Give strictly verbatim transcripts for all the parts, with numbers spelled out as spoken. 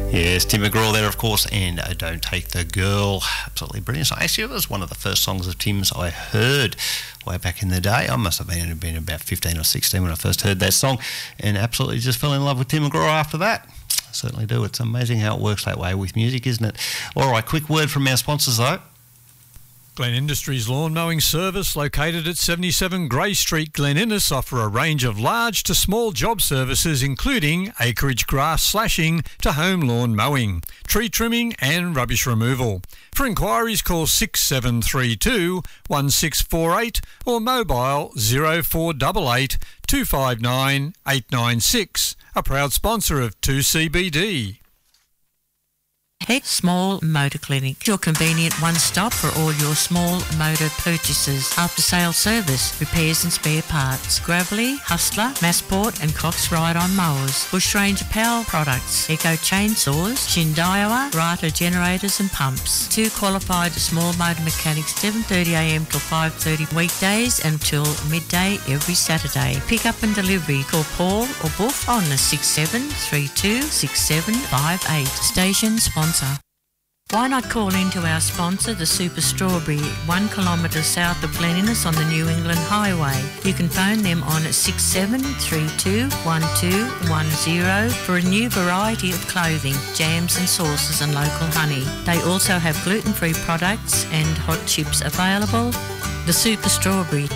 Yes, Tim McGraw there, of course, and uh, Don't Take the Girl. Absolutely brilliant. So actually, it was one of the first songs of Tim's I heard way back in the day. I must have been, been about fifteen or sixteen when I first heard that song, and absolutely just fell in love with Tim McGraw after that. I certainly do. It's amazing how it works that way with music, isn't it? All right, quick word from our sponsors, though. Glen Industries Lawn Mowing Service, located at seventy-seven Grey Street, Glen Innes, offer a range of large to small job services including acreage grass slashing to home lawn mowing, tree trimming and rubbish removal. For inquiries, call six seven three two, one six four eight or mobile zero four eight eight, two five nine, eight nine six, a proud sponsor of two C B D. Heck Small Motor Clinic, your convenient one-stop for all your small motor purchases, after-sales service, repairs and spare parts, Gravelly, Hustler, Massport and Cox Ride-On mowers, Bushranger Power products, Eco chainsaws, Shindaiwa, Rata generators and pumps. Two qualified small motor mechanics, seven thirty a m till five thirty weekdays until midday every Saturday. Pick up and delivery. Call Paul or Buff on the six seven three two, six seven five eight. Station sponsor. Why not call in to our sponsor, the Super Strawberry, one kilometre south of Glen Innes on the New England Highway. You can phone them on six seven three two, one two one zero for a new variety of clothing, jams and sauces and local honey. They also have gluten-free products and hot chips available. The Super Strawberry.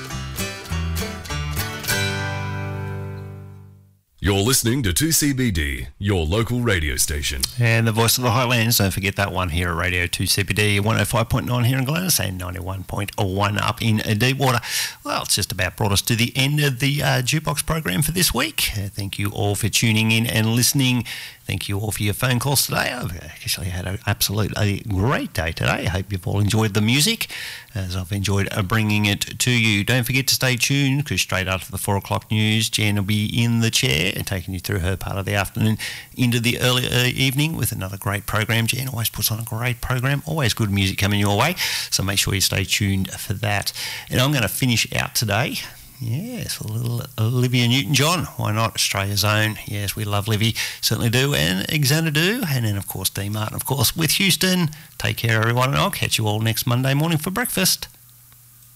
You're listening to two C B D, your local radio station. And the voice of the Highlands, don't forget that one here at Radio two C B D, one oh five point nine here in Glen Innes and ninety-one point one up in Deepwater. Well, it's just about brought us to the end of the uh, Jukebox program for this week. Uh, thank you all for tuning in and listening. Thank you all for your phone calls today. I've actually had an absolutely great day today. I hope you've all enjoyed the music as I've enjoyed bringing it to you. Don't forget to stay tuned because straight after the four o'clock news, Jen will be in the chair and taking you through her part of the afternoon into the early evening with another great program. Jen always puts on a great program, always good music coming your way. So make sure you stay tuned for that. And I'm going to finish out today. Yes, a little Olivia Newton-John. Why not? Australia's own. Yes, we love Livy. Certainly do. And Xanadu. And then, of course, Dean Martin, of course, with Houston. Take care, everyone. And I'll catch you all next Monday morning for breakfast.